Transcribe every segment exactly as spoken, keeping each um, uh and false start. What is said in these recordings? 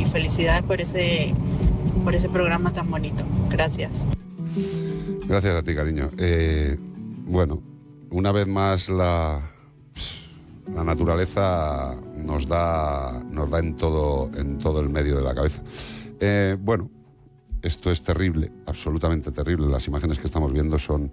felicidades por ese, por ese programa tan bonito. Gracias. Gracias a ti, cariño. Eh, bueno, una vez más la, la naturaleza nos da, nos da en todo, en todo el medio de la cabeza. Eh, bueno, esto es terrible, absolutamente terrible. Las imágenes que estamos viendo son,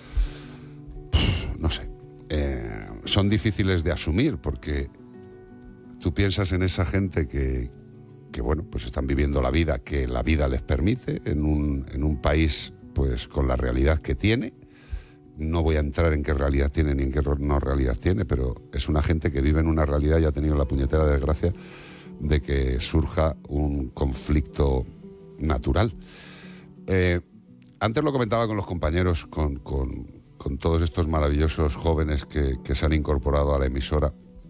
no sé, eh, son difíciles de asumir, porque tú piensas en esa gente que, que bueno, pues están viviendo la vida que la vida les permite en un, en un país pues con la realidad que tiene. No voy a entrar en qué realidad tiene ni en qué no realidad tiene, pero es una gente que vive en una realidad y ha tenido la puñetera desgracia de que surja un conflicto natural. Eh, antes lo comentaba con los compañeros, con, con, con todos estos maravillosos jóvenes que, que se han incorporado a la emisora,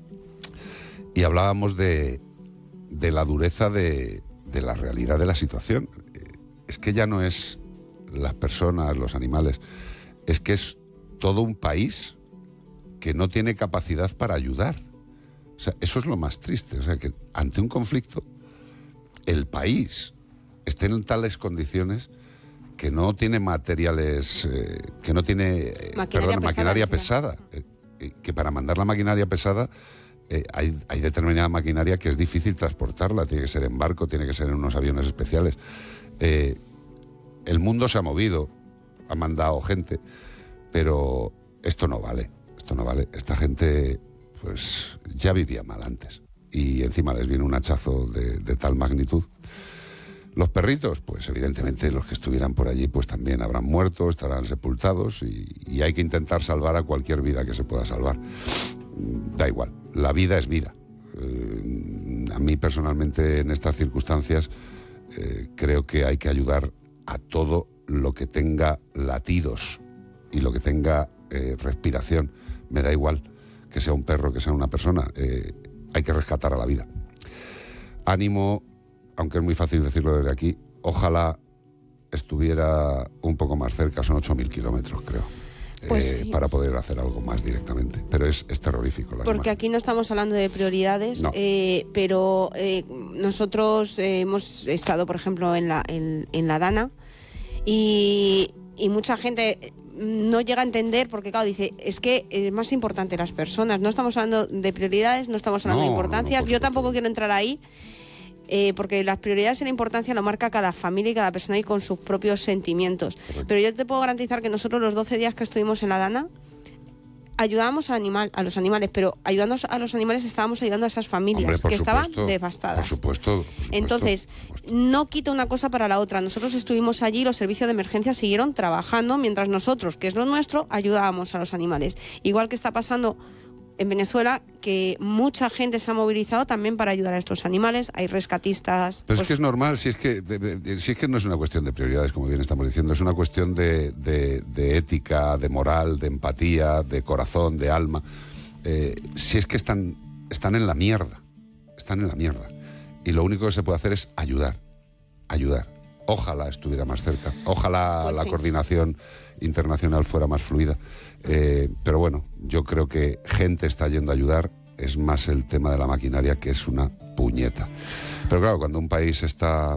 y hablábamos de, de la dureza de, de la realidad de la situación. Eh, es que ya no es las personas, los animales, es que es todo un país que no tiene capacidad para ayudar. O sea, eso es lo más triste. O sea, que ante un conflicto, el país esté en tales condiciones que no tiene materiales, eh, que no tiene, eh, maquinaria perdón, pesada, maquinaria sí. pesada. Eh, que para mandar la maquinaria pesada eh, hay, hay determinada maquinaria que es difícil transportarla. Tiene que ser en barco, tiene que ser en unos aviones especiales. Eh, el mundo se ha movido, ha mandado gente, pero esto no vale, esto no vale. Esta gente pues ya vivía mal antes y encima les viene un hachazo de, de tal magnitud. Los perritos, pues evidentemente los que estuvieran por allí pues también habrán muerto, estarán sepultados y, y hay que intentar salvar a cualquier vida que se pueda salvar. Da igual, la vida es vida. Eh, a mí personalmente en estas circunstancias eh, creo que hay que ayudar a todo lo que tenga latidos y lo que tenga eh, respiración. Me da igual que sea un perro, que sea una persona. Eh, hay que rescatar a la vida. Ánimo, aunque es muy fácil decirlo desde aquí, ojalá estuviera un poco más cerca, son ocho mil kilómetros, creo. Pues eh, sí. Para poder hacer algo más directamente. Pero es, es terrorífico. La Porque imagen. aquí no estamos hablando de prioridades, No. eh, pero eh, nosotros eh, hemos estado, por ejemplo, en la, en, en la Dana y, y mucha gente no llega a entender porque, claro, dice, es que es más importante las personas. No estamos hablando de prioridades, no estamos hablando No, de no, no, importancias. por Yo supuesto. tampoco quiero entrar ahí. Eh, porque las prioridades y la importancia lo marca cada familia y cada persona y con sus propios sentimientos. Correcto. Pero yo te puedo garantizar que nosotros los doce días que estuvimos en la Dana ayudábamos al animal, a los animales, pero ayudando a los animales estábamos ayudando a esas familias Hombre, por que supuesto, estaban devastadas. Por supuesto. Por supuesto, Entonces, por supuesto. no quita una cosa para la otra. Nosotros estuvimos allí, los servicios de emergencia siguieron trabajando mientras nosotros, que es lo nuestro, ayudábamos a los animales. Igual que está pasando en Venezuela, que mucha gente se ha movilizado también para ayudar a estos animales. Hay rescatistas. Pero pues, es que es normal, si es que, de, de, si es que no es una cuestión de prioridades, como bien estamos diciendo, es una cuestión de, de, de ética, de moral, de empatía, de corazón, de alma. Eh, si es que están, están en la mierda, están en la mierda. Y lo único que se puede hacer es ayudar, ayudar. Ojalá estuviera más cerca, ojalá Pues la sí. coordinación internacional fuera más fluida. Eh, pero bueno, yo creo que gente está yendo a ayudar, es más el tema de la maquinaria, que es una puñeta. Pero claro, cuando un país está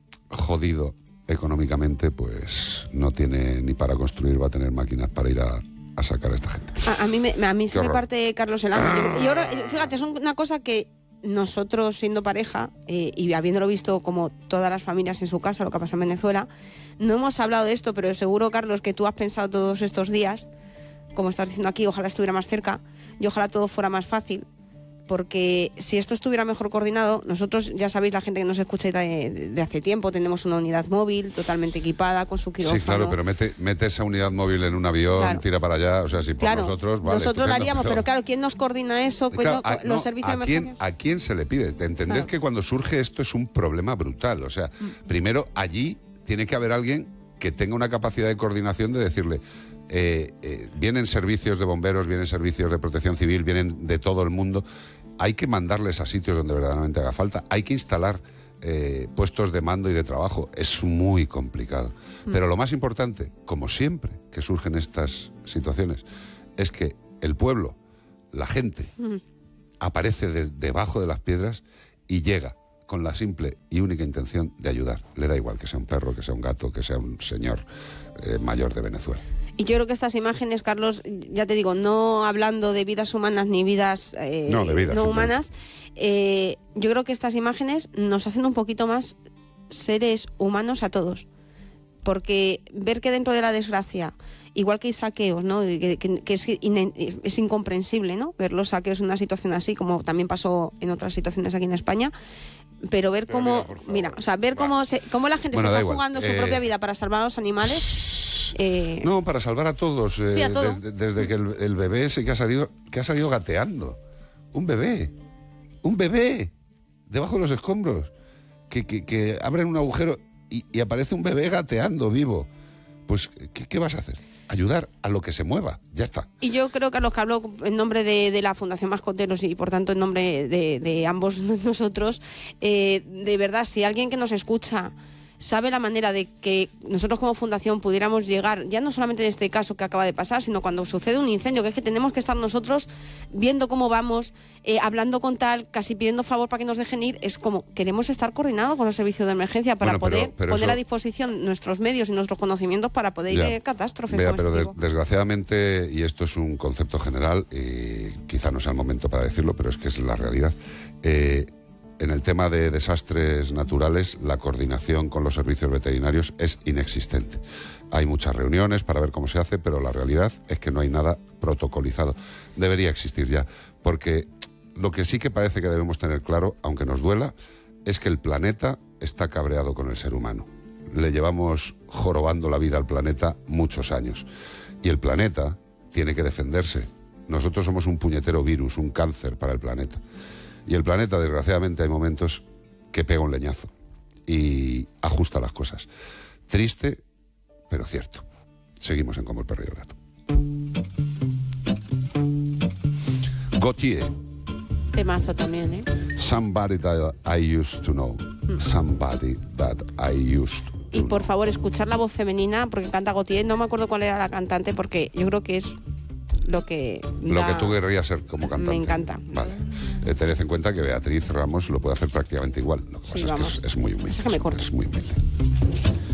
jodido económicamente, pues no tiene ni para construir, va a tener máquinas para ir a, a sacar a esta gente. A, a mí, me, a mí se Qué me horror. parte Carlos el alma. Y ahora, fíjate, es una cosa que nosotros siendo pareja eh, y habiéndolo visto como todas las familias en su casa, lo que pasa en Venezuela, no hemos hablado de esto, pero seguro, Carlos, que tú has pensado todos estos días, como estás diciendo aquí, ojalá estuviera más cerca y ojalá todo fuera más fácil, porque si esto estuviera mejor coordinado, nosotros, ya sabéis, la gente que nos escucha de, de hace tiempo, tenemos una unidad móvil totalmente equipada con su quirófano. Sí, claro, pero mete, mete esa unidad móvil en un avión, Claro. tira para allá, o sea, si por Claro, nosotros, vale, nosotros lo estupendo, haríamos, pero claro, ¿quién nos coordina eso? Claro, a, los no, servicios de ¿a quién, emergencia. ¿A quién se le pide? Entended Claro. que cuando surge esto es un problema brutal. O sea, Mm. primero allí tiene que haber alguien que tenga una capacidad de coordinación de decirle, eh, eh, vienen servicios de bomberos, vienen servicios de protección civil, vienen de todo el mundo. Hay que mandarles a sitios donde verdaderamente haga falta. Hay que instalar eh, puestos de mando y de trabajo. Es muy complicado. Mm. Pero lo más importante, como siempre que surgen estas situaciones, es que el pueblo, la gente, mm. aparece de, debajo de las piedras y llega con la simple y única intención de ayudar. Le da igual que sea un perro, que sea un gato, que sea un señor eh, mayor de Venezuela. Y yo creo que estas imágenes, Carlos, ya te digo, no hablando de vidas humanas ni vidas eh, no, de vidas, no humanas, eh, yo creo que estas imágenes nos hacen un poquito más seres humanos a todos. Porque ver que dentro de la desgracia, igual que hay saqueos, ¿no? que, que, que es, in, es incomprensible, ¿no? Ver los saqueos en una situación así, como también pasó en otras situaciones aquí en España, pero ver pero cómo, mira, mira, o sea, ver Va. cómo, se, cómo la gente bueno, se está jugando eh... su propia vida para salvar a los animales. Eh... No, para salvar a todos, eh, sí, a todo. desde, desde que el, el bebé ese que ha salido, que ha salido gateando, un bebé, un bebé, debajo de los escombros, que, que, que abren un agujero. Y, y aparece un bebé gateando vivo. Pues, ¿qué, qué vas a hacer? Ayudar a lo que se mueva, ya está. Y yo creo, Carlos, que hablo en nombre de, de la Fundación Mascoteros y por tanto en nombre de, de ambos nosotros, eh, de verdad, si alguien que nos escucha sabe la manera de que nosotros como fundación pudiéramos llegar, ya no solamente en este caso que acaba de pasar, sino cuando sucede un incendio, que es que tenemos que estar nosotros viendo cómo vamos, eh, hablando con tal, casi pidiendo favor para que nos dejen ir, es como queremos estar coordinados con los servicios de emergencia para bueno, pero, poder pero poner eso... a disposición nuestros medios y nuestros conocimientos para poder ya, ir a catástrofes. Vea, pero des desgraciadamente, y esto es un concepto general, y quizá no sea el momento para decirlo, pero es que es la realidad, eh, en el tema de desastres naturales, la coordinación con los servicios veterinarios es inexistente. Hay muchas reuniones para ver cómo se hace, pero la realidad es que no hay nada protocolizado. Debería existir ya, porque lo que sí que parece que debemos tener claro, aunque nos duela, es que el planeta está cabreado con el ser humano. Le llevamos jorobando la vida al planeta muchos años. Y el planeta tiene que defenderse. Nosotros somos un puñetero virus, un cáncer para el planeta. Y el planeta, desgraciadamente, hay momentos que pega un leñazo y ajusta las cosas. Triste, pero cierto. Seguimos en Como el perro y el gato. Gautier. Temazo también, ¿eh? Somebody that I used to know. Mm. Somebody that I used to know. Y por favor, escuchar la voz femenina, porque canta Gautier. No me acuerdo cuál era la cantante, porque yo creo que es... Lo que, lo que tú querrías ser como cantante. Me encanta. Vale. Eh, tened en cuenta que Beatriz Ramos lo puede hacer prácticamente igual. Lo que sí, pasa vamos. es que es, es muy humilde. Es que me corto. Es muy humilde.